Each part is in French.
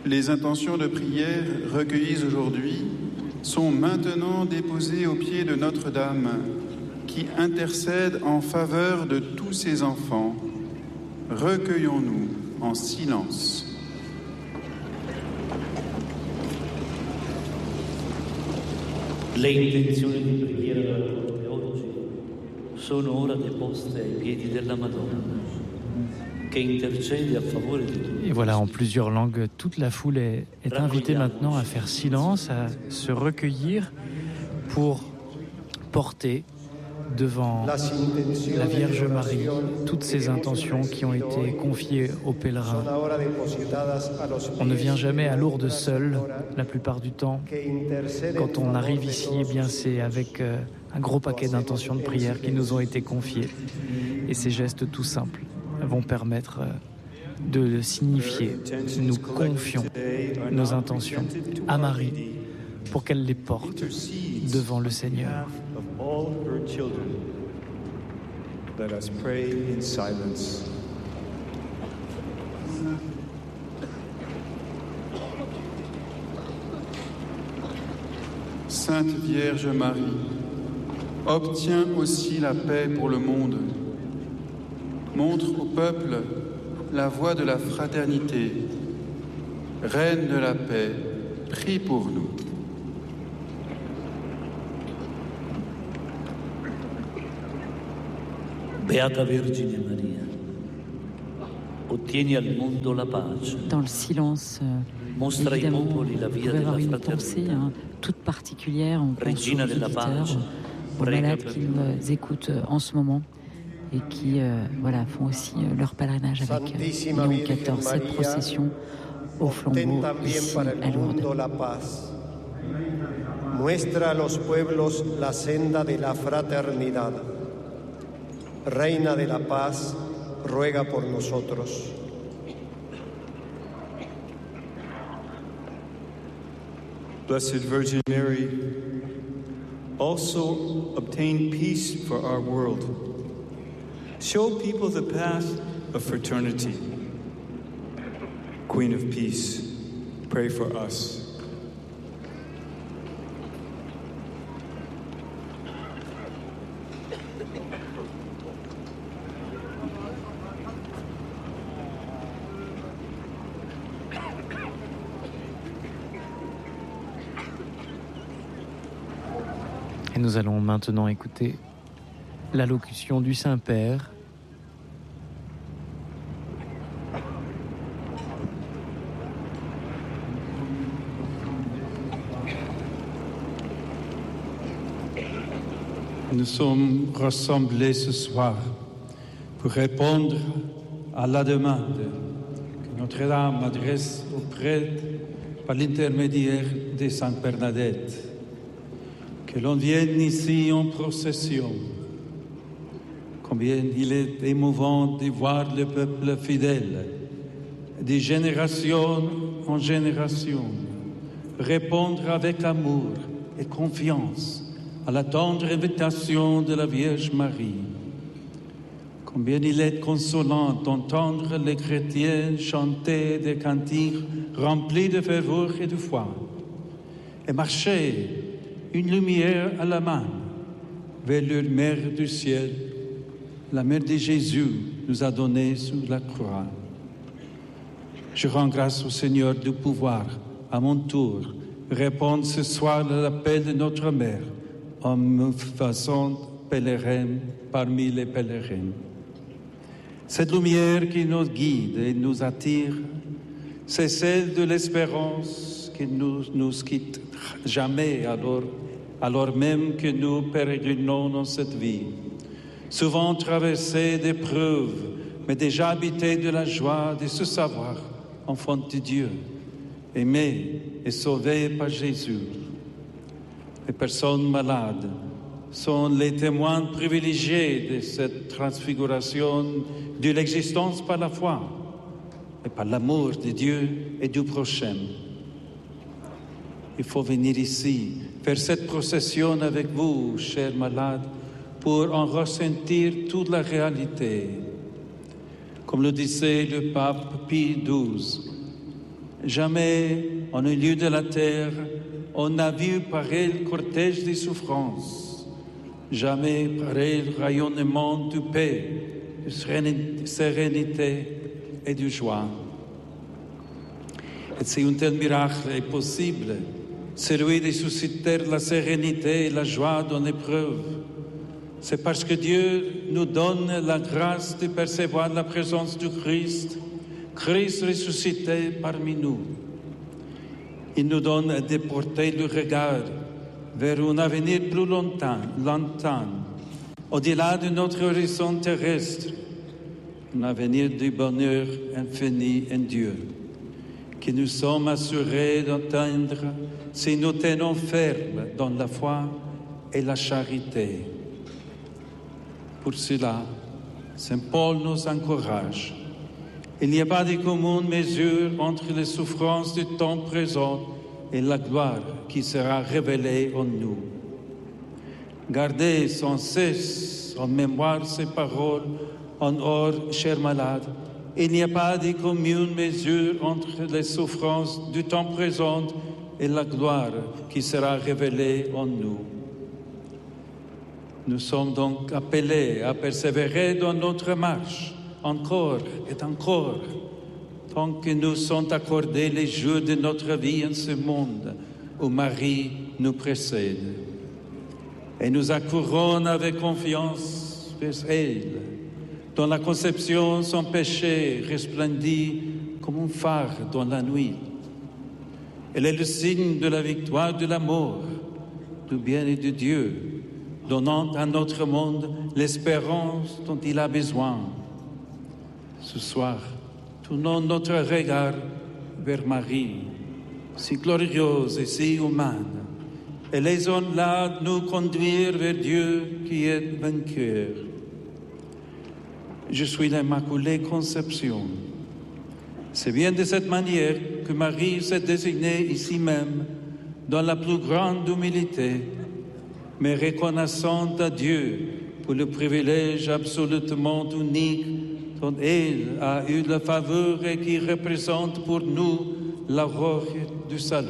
Les intentions de prière recueillies aujourd'hui sont maintenant déposées aux pieds de Notre-Dame, qui intercède en faveur de tous ses enfants. Recueillons-nous en silence. Le intenzioni di preghiera della Corte oggi sono ora deposte ai piedi della Madonna, che intercede a favore di tutti. Et voilà, en plusieurs langues, toute la foule est invitée maintenant à faire silence, à se recueillir pour porter devant la Vierge Marie toutes ces intentions qui ont été confiées aux pèlerins. On ne vient jamais à Lourdes seul, la plupart du temps. Quand on arrive ici, eh bien, c'est avec un gros paquet d'intentions de prière qui nous ont été confiées. Et ces gestes tout simples vont permettre de signifier. Nous confions nos intentions à Marie pour qu'elle les porte devant le Seigneur. Let us pray in silence. Sainte Vierge Marie, obtiens aussi la paix pour le monde. Montre au peuple la voie de la fraternité. Reine de la paix, prie pour nous. Beata Vergine Maria, ottieni al mondo la pace. Dans le silence, évidemment, vous pouvez avoir une pensée toute particulière en pensant aux auditeurs, aux malades qui nous écoutent en ce moment et qui font aussi leur pèlerinage avec Léon XIV, cette procession au flambeau ici à Lourdes. Muestra a los pueblos la senda de la fraternidad. Reina de la paz, ruega por nosotros. Blessed Virgin Mary, also obtain peace for our world. Show people the path of fraternity. Queen of Peace, pray for us. Et nous allons maintenant écouter l'allocution du Saint-Père. Nous sommes rassemblés ce soir pour répondre à la demande que Notre-Dame adresse aux prêtres par l'intermédiaire de Sainte Bernadette. Que l'on vienne ici en procession. Combien il est émouvant de voir le peuple fidèle, de génération en génération, répondre avec amour et confiance à la tendre invitation de la Vierge Marie. Combien il est consolant d'entendre les chrétiens chanter des cantiques remplis de ferveur et de foi, et marcher une lumière à la main vers leur Mère du ciel, la Mère de Jésus nous a donné sur la croix. Je rends grâce au Seigneur de pouvoir, à mon tour, répondre ce soir à l'appel de notre Mère en me faisant pèlerin parmi les pèlerins. Cette lumière qui nous guide et nous attire, c'est celle de l'espérance qui nous quitte jamais alors même que nous pérégrinons dans cette vie, souvent traversés d'épreuves, mais déjà habités de la joie de se savoir enfant de Dieu, aimé et sauvé par Jésus. Les personnes malades sont les témoins privilégiés de cette transfiguration de l'existence par la foi et par l'amour de Dieu et du prochain. Il faut venir ici, faire cette procession avec vous, chers malades, pour en ressentir toute la réalité. Comme le disait le pape Pie XII, Jamais, en un lieu de la terre, on n'a vu pareil cortège de souffrances. Jamais pareil rayonnement de paix, de sérénité et de joie. Et si un tel miracle est possible, celui de susciter la sérénité et la joie dans l'épreuve, c'est parce que Dieu nous donne la grâce de percevoir la présence du Christ, Christ ressuscité parmi nous. Il nous donne de porter le regard vers un avenir plus longtemps, au-delà de notre horizon terrestre, un avenir de bonheur infini en Dieu, que nous sommes assurés d'atteindre si nous tenons ferme dans la foi et la charité. Pour cela, Saint Paul nous encourage. Il n'y a pas de commune mesure entre les souffrances du temps présent et la gloire qui sera révélée en nous. Gardez sans cesse en mémoire ces paroles en or, chers malades. Il n'y a pas de commune mesure entre les souffrances du temps présent et la gloire qui sera révélée en nous. Nous sommes donc appelés à persévérer dans notre marche, encore et encore, tant que nous sont accordés les jours de notre vie en ce monde où Marie nous précède. Et nous accourons avec confiance vers elle, dont la conception sans péché resplendit comme un phare dans la nuit. Elle est le signe de la victoire de la mort, du bien et de Dieu, donnant à notre monde l'espérance dont il a besoin. Ce soir, tournons notre regard vers Marie, si glorieuse et si humaine, et laissons-la nous conduire vers Dieu qui est vainqueur. Je suis l'Immaculée Conception. C'est bien de cette manière que Marie s'est désignée ici même, dans la plus grande humilité, mais reconnaissant à Dieu pour le privilège absolument unique dont elle a eu la faveur et qui représente pour nous l'aurore du salut.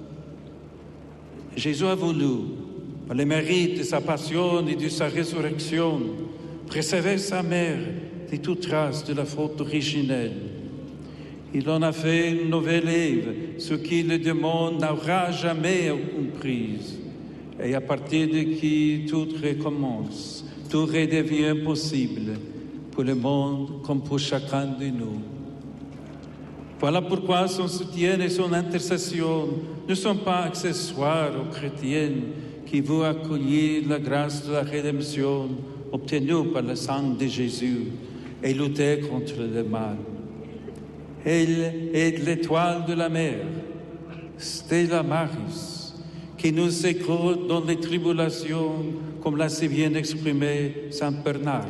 Jésus a voulu, par le mérite de sa passion et de sa résurrection, préserver sa mère de toute trace de la faute originelle. Il en a fait une nouvelle Ève, ce qui le démon n'aura jamais comprise. Et à partir de qui tout recommence, tout redevient possible pour le monde comme pour chacun de nous. Voilà pourquoi son soutien et son intercession ne sont pas accessoires aux chrétiens qui veulent accueillir la grâce de la rédemption obtenue par le sang de Jésus et lutter contre le mal. Elle est l'étoile de la mer, Stella Maris, qui nous écoute dans les tribulations, comme l'a si bien exprimé Saint Bernard.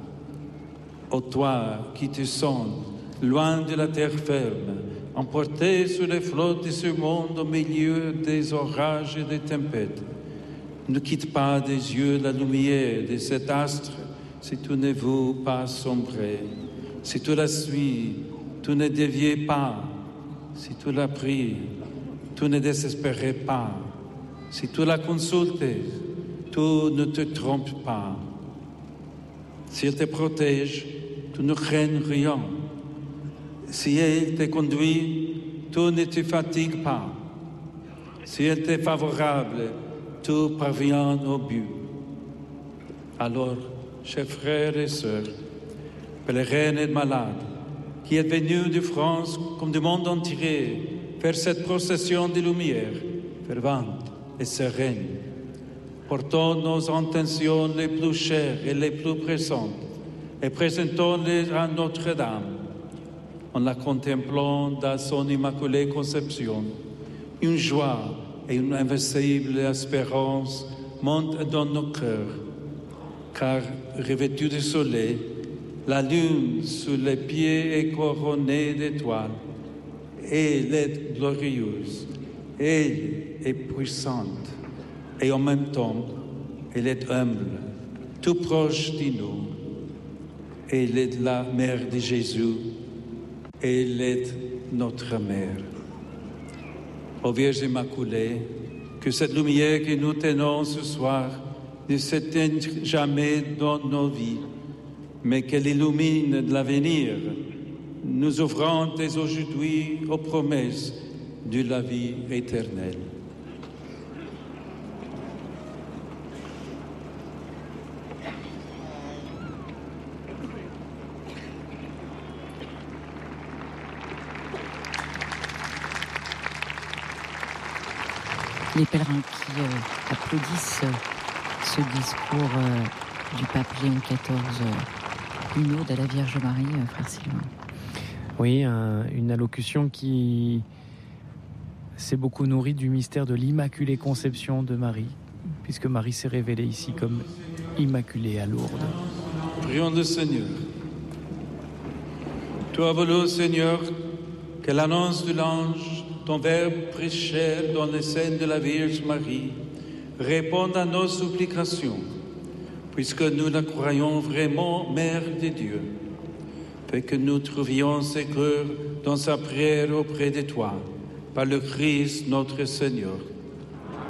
Ô toi qui te sens loin de la terre ferme, emporté sur les flots de ce monde au milieu des orages et des tempêtes, ne quitte pas des yeux la lumière de cet astre si tu ne veux pas sombrer. Si tu la suis, tu ne dévies pas. Si tu la pries, tu ne désespérais pas. Si tu la consultes, tu ne te trompes pas. Si elle te protège, tu ne crains rien. Si elle te conduit, tu ne te fatigues pas. Si elle t'est favorable, tu parviens au but. Alors, chers frères et sœurs, pèlerins et malades, qui êtes venus de France comme du monde entier faire cette procession de lumière fervente et sereine, portons nos intentions les plus chères et les plus pressantes et présentons-les à Notre-Dame en la contemplant dans son Immaculée Conception. Une joie et une invincible espérance montent dans nos cœurs, car revêtue de soleil, la lune sous les pieds est couronnée d'étoiles. Elle est glorieuse, elle est puissante, et en même temps, elle est humble, tout proche de nous. Elle est la mère de Jésus, elle est notre mère. Ô Vierge Immaculée, que cette lumière que nous tenons ce soir ne s'éteigne jamais dans nos vies, mais qu'elle illumine l'avenir, nous ouvrant dès aujourd'hui aux promesses de la vie éternelle. Les pèlerins qui applaudissent ce discours du pape Léon XIV, une ode à la Vierge Marie, frère Sylvain. Oui, une allocution qui s'est beaucoup nourrie du mystère de l'Immaculée Conception de Marie, puisque Marie s'est révélée ici comme Immaculée à Lourdes. Prions le Seigneur. Tu as voulu, Seigneur, que l'annonce de l'ange, ton verbe prêché dans les scènes de la Vierge Marie, réponde à nos supplications, puisque nous la croyons vraiment Mère de Dieu. Fais que nous trouvions secours dans sa prière auprès de toi, par le Christ notre Seigneur.